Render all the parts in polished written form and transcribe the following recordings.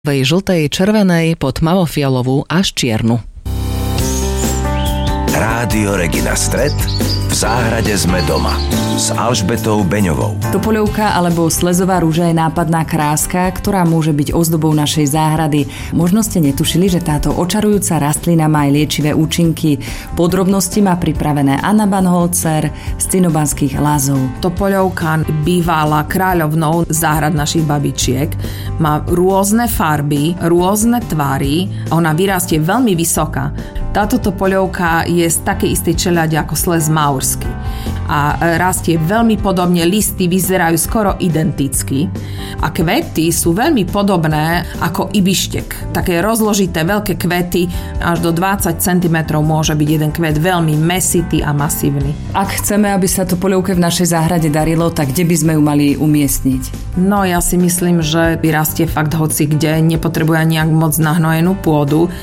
žltej, červenej po tmavofialovú až čiernu. Rádio Regina Stret. V záhrade sme doma s Alžbetou Beňovou. Topoľovka alebo slezová rúža je nápadná kráska, ktorá môže byť ozdobou našej záhrady. Možno ste netušili, že táto očarujúca rastlina má aj liečivé účinky. Podrobnosti má pripravené Anna Banholzer z Cinobanských Lázov. Topoľovka bývala kráľovnou záhrad našich babičiek. Má rôzne farby, rôzne tvary. Ona vyrastie veľmi vysoká. Táto topoľovka je z takej istej čeľade ako slez maurský a rastie veľmi podobne, listy vyzerajú skoro identicky a kvety sú veľmi podobné ako ibištek. Také rozložité veľké kvety, až do 20 cm môže byť jeden kvet, veľmi mäsitý a masívny. Ak chceme, aby sa topoľovke v našej záhrade darilo, tak kde by sme ju mali umiestniť? No ja si myslím, že vyrastie fakt hoci kde, nepotrebuje nejak moc nahnojenú pôdu.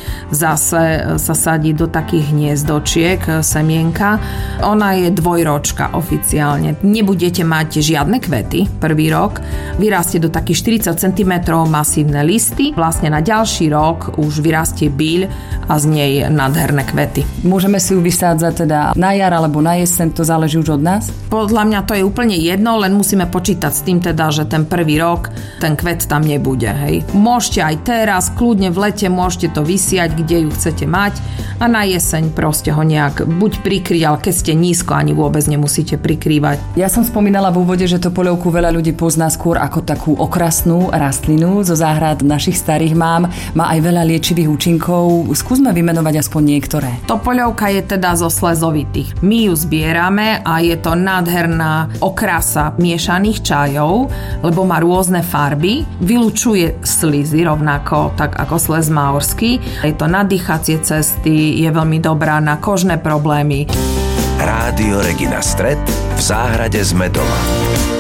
Zase sa sadí do takých hniezdočiek, semienka. Ona je dvojročka oficiálne. Nebudete mať žiadne kvety prvý rok. Vyrastie do takých 40 cm masívne listy. Vlastne na ďalší rok už vyrastie bíľ a z nej nádherné kvety. Môžeme si ju vysádzať teda na jar alebo na jeseň, to záleží už od nás? Podľa mňa to je úplne jedno, len musíme počítať s tým teda, že ten prvý rok ten kvet tam nebude. Hej. Môžete aj teraz, kľudne v lete môžete to vysiať, kde ju chcete mať a na jeseň proste ho nejak buď prikryť, ale keď ste nízko, ani vôbec nemusíte prikrývať. Ja som spomínala v úvode, že topoľovku veľa ľudí pozná skôr ako takú okrasnú rastlinu zo záhrad našich starých mám. Má aj veľa liečivých účinkov. Skúsme vymenovať aspoň niektoré. Topoľovka je teda zo slezovitých. My ju zbierame a je to nádherná okrasa miešaných čajov, lebo má rôzne farby. Vylučuje slizy rovnako tak ako slez maurský. Je to na dýchacie cesty, je veľmi dobrá na kožné problémy. Rádio Regina Stret. V záhrade sme doma.